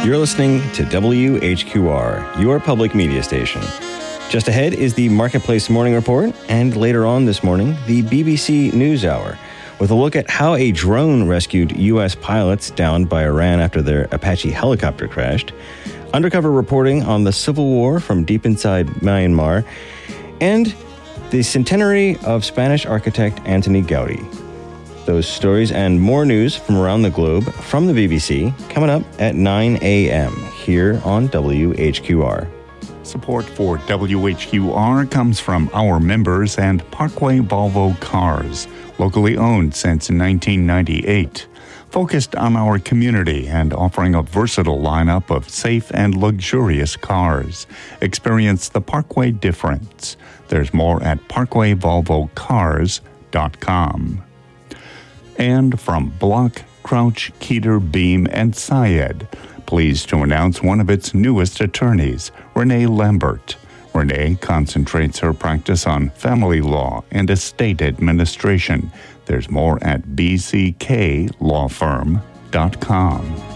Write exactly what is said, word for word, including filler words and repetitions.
You're listening to W H Q R, your public media station. Just ahead is the Marketplace Morning Report, and later on this morning, the B B C News Hour, with a look at how a drone rescued U S pilots downed by Iran after their Apache helicopter crashed, undercover reporting on the civil war from deep inside Myanmar, and the centenary of Spanish architect Antoni Gaudi. Those stories and more news from around the globe from the B B C coming up at nine a.m. here on W H Q R. Support for W H Q R comes from our members and Parkway Volvo Cars, locally owned since nineteen ninety-eight. Focused on our community and offering a versatile lineup of safe and luxurious cars. Experience the Parkway difference. There's more at parkway volvo cars dot com. And from Block, Crouch, Keeter, Beam, and Syed, pleased to announce one of its newest attorneys, Renee Lambert. Renee concentrates her practice on family law and estate administration. There's more at b c k law firm dot com.